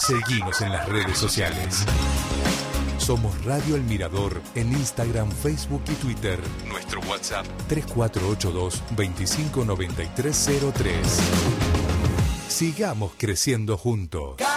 Seguinos en las redes sociales. Somos Radio El Mirador en Instagram, Facebook y Twitter. Nuestro WhatsApp 3482-259303. Sigamos creciendo juntos.